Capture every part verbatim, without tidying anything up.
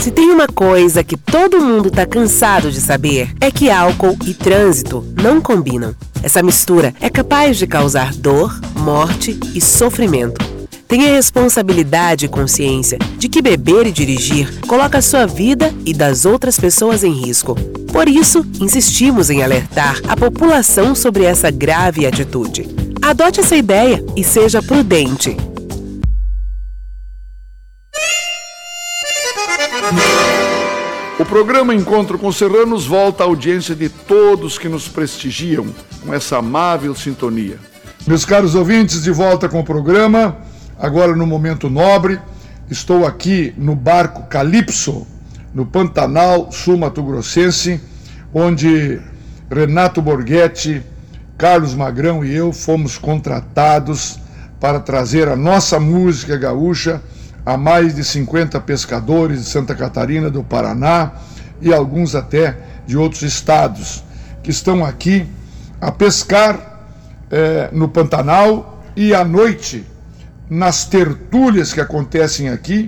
Se tem uma coisa que todo mundo tá cansado de saber, é que álcool e trânsito não combinam. Essa mistura é capaz de causar dor, morte e sofrimento. Tenha responsabilidade e consciência de que beber e dirigir coloca a sua vida e das outras pessoas em risco. Por isso, insistimos em alertar a população sobre essa grave atitude. Adote essa ideia e seja prudente. O programa Encontro com Serranos volta à audiência de todos que nos prestigiam com essa amável sintonia. Meus caros ouvintes, de volta com o programa, agora no momento nobre. Estou aqui no barco Calypso, no Pantanal sul-mato-grossense, onde Renato Borghetti, Carlos Magrão e eu fomos contratados para trazer a nossa música gaúcha a mais de cinquenta pescadores de Santa Catarina, do Paraná e alguns até de outros estados, que estão aqui a pescar eh, no Pantanal e à noite, nas tertúlias que acontecem aqui,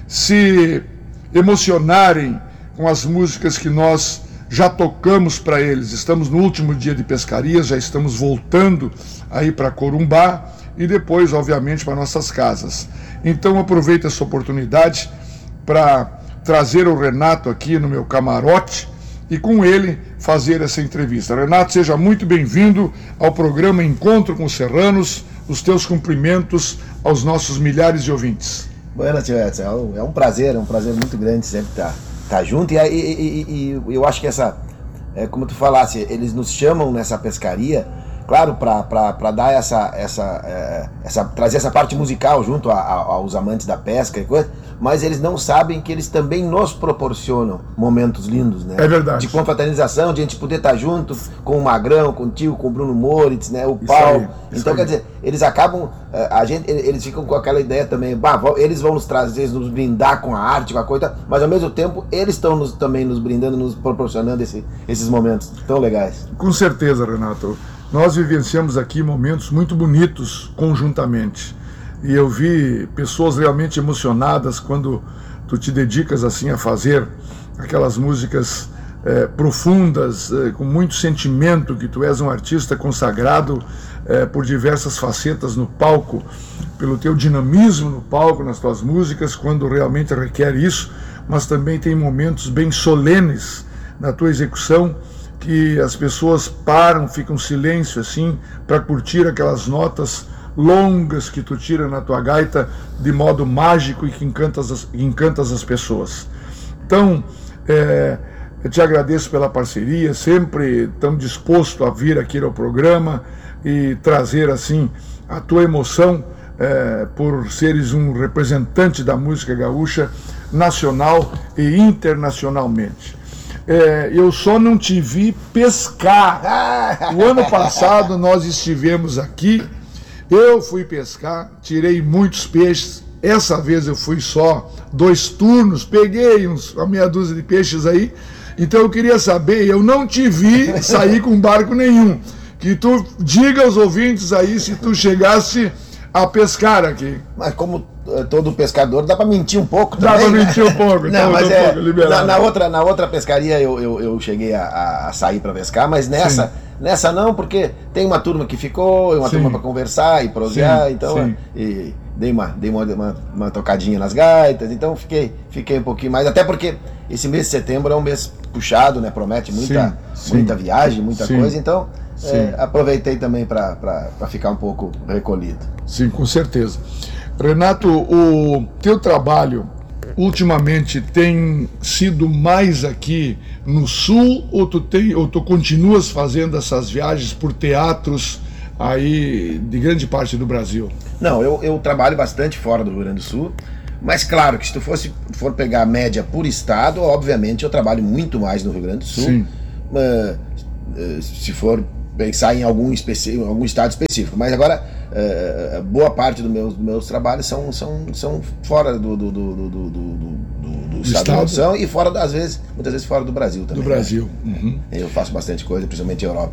se emocionarem com as músicas que nós já tocamos para eles. Estamos no último dia de pescaria, já estamos voltando aí para Corumbá e depois, obviamente, para nossas casas. Então aproveito essa oportunidade para trazer o Renato aqui no meu camarote e com ele fazer essa entrevista. Renato, seja muito bem-vindo ao programa Encontro com Serranos. Os teus cumprimentos aos nossos milhares de ouvintes. Bueno, tio Edson, é um, é um prazer, é um prazer muito grande sempre estar, estar junto. E, e, e, e eu acho que essa, é, como tu falasse, eles nos chamam nessa pescaria, claro, para dar essa, essa, é, essa, trazer essa parte musical junto a, a, aos amantes da pesca e coisa, mas eles não sabem que eles também nos proporcionam momentos lindos, né? É verdade. De confraternização, de a gente poder estar junto com o Magrão, contigo, com o Bruno Moritz, né? O Paulo. Então, quer dizer, eles acabam, a gente, eles ficam com aquela ideia também, bah, eles vão nos trazer, nos brindar com a arte, com a coisa, mas ao mesmo tempo eles estão nos, também nos brindando, nos proporcionando esse, esses momentos tão legais. Com certeza, Renato. Nós vivenciamos aqui momentos muito bonitos conjuntamente. E eu vi pessoas realmente emocionadas quando tu te dedicas assim a fazer aquelas músicas é, profundas, é, com muito sentimento, que tu és um artista consagrado é, por diversas facetas no palco, pelo teu dinamismo no palco, nas tuas músicas, quando realmente requer isso, mas também tem momentos bem solenes na tua execução, que as pessoas param, ficam em silêncio assim, para curtir aquelas notas longas que tu tira na tua gaita de modo mágico e que encantas as, encantas as pessoas. Então, é, eu te agradeço pela parceria, sempre tão disposto a vir aqui ao programa e trazer assim a tua emoção é, por seres um representante da música gaúcha nacional e internacionalmente. É, eu só não te vi pescar. O ano passado nós estivemos aqui, eu fui pescar, tirei muitos peixes. Essa vez eu fui só dois turnos, peguei uns, uma meia dúzia de peixes aí. Então eu queria saber, eu não te vi sair com barco nenhum. Que tu diga aos ouvintes aí se tu chegasse a pescar aqui. Mas como todo pescador, dá pra mentir um pouco também. Dá pra mentir um pouco. Não, mas um é, pouco, na, na, outra, na outra pescaria eu, eu, eu cheguei a, a sair pra pescar, mas nessa, nessa não, porque tem uma turma que ficou, uma sim. turma pra conversar e prosear, então sim. E dei, uma, dei uma, uma, uma tocadinha nas gaitas, então fiquei, fiquei um pouquinho mais, até porque esse mês de setembro é um mês puxado, né, promete muita, sim, muita sim. viagem, muita sim. coisa, então é, aproveitei também pra, pra, pra ficar um pouco recolhido. Sim, com certeza. Renato, o teu trabalho ultimamente tem sido mais aqui no sul ou tu, tem, ou tu continuas fazendo essas viagens por teatros aí de grande parte do Brasil? Não, eu, eu trabalho bastante fora do Rio Grande do Sul, mas claro que se tu fosse, for pegar a média por estado, obviamente eu trabalho muito mais no Rio Grande do Sul. Sim. Uh, uh, se for pensar em algum, especi- algum estado específico, mas agora uh, boa parte dos meus, dos meus trabalhos são, são, são fora do, do, do, do, do, do, do estado, estado. de produção e fora, às vezes, muitas vezes fora do Brasil também. Do Brasil. Né? Uhum. Eu faço bastante coisa, principalmente na Europa, né?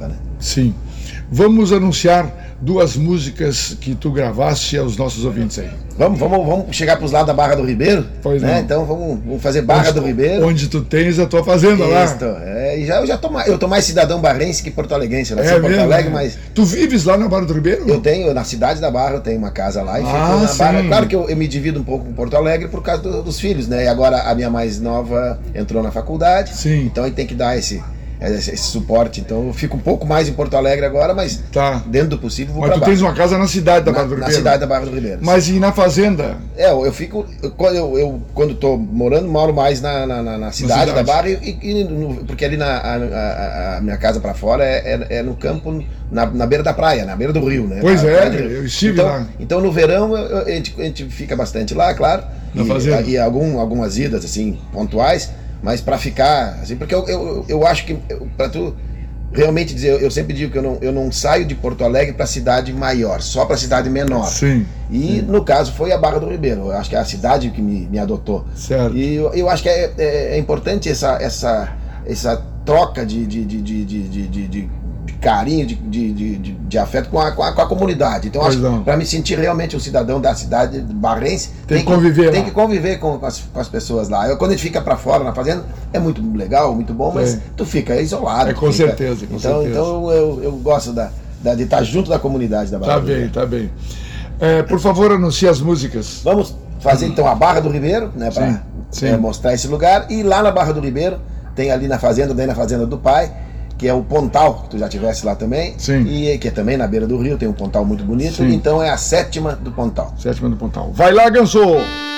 Sim. Vamos anunciar duas músicas que tu gravaste aos nossos ouvintes aí. Vamos, vamos, vamos chegar para os lados da Barra do Ribeiro? Pois né? não. Então vamos, vamos fazer Barra onde, do Ribeiro. Onde tu tens a tua fazenda Isso, lá. É, e já, eu já tô mais, eu tô mais cidadão barrense que porto-alegrense. Eu nasci É em Porto mesmo, Alegre, né? mas... Tu vives lá na Barra do Ribeiro? Eu tenho, na cidade da Barra, eu tenho uma casa lá e Ah, fico na sim. Barra. Claro que eu, eu me divido um pouco com Porto Alegre por causa do, dos filhos, né? E agora a minha mais nova entrou na faculdade. Sim. Então a gente tem que dar esse... Esse, esse suporte, então eu fico um pouco mais em Porto Alegre agora, mas tá. dentro do possível vou Mas pra tu Barra. tens uma casa na cidade da Barra do Na, Ribeiro? na cidade da Barra do Ribeiro. Mas e na fazenda? É, eu, eu fico, eu, quando eu, eu quando tô morando, moro mais na, na, na, na cidade, cidade da Barra, e, e no, porque ali na a, a, a minha casa pra fora é, é, é no campo, na, na beira da praia, na beira do rio, né? Pois na, é, na eu estive então, lá. Então no verão eu, eu, a, gente, a gente fica bastante lá, claro, Na e, fazenda. e algum, algumas idas assim, pontuais, mas pra ficar, assim, porque eu, eu, eu acho que eu, pra tu realmente dizer, eu sempre digo que eu não, eu não saio de Porto Alegre para cidade maior, só para cidade menor. Sim. E sim. no caso foi a Barra do Ribeiro, eu acho que é a cidade que me, me adotou. Certo. E eu, eu acho que é, é, é importante essa, essa, essa troca de, de, de, de, de, de, de, de carinho, de, de, de, de afeto com a, com a, com a comunidade. Então, acho que para me sentir realmente um cidadão da cidade barrense, tem, tem que conviver, tem lá. que conviver com, com, as, com as pessoas lá. Eu, quando a gente fica para fora na fazenda, é muito legal, muito bom, mas é. tu fica isolado. É, com fica, certeza, com então, certeza. Então eu, eu gosto da, da, de estar junto da comunidade da Barra Tá do bem, Ribeiro. tá bem. É, por favor, anuncie as músicas. Vamos fazer então a Barra do Ribeiro, né, para é, mostrar esse lugar. E lá na Barra do Ribeiro, tem ali na fazenda, daí na fazenda do pai, que é o Pontal, que tu já tivesse lá também. Sim. E que é também na beira do rio, tem um pontal muito bonito. Sim. Então é a sétima do Pontal. Sétima do Pontal. Vai lá, Ganso!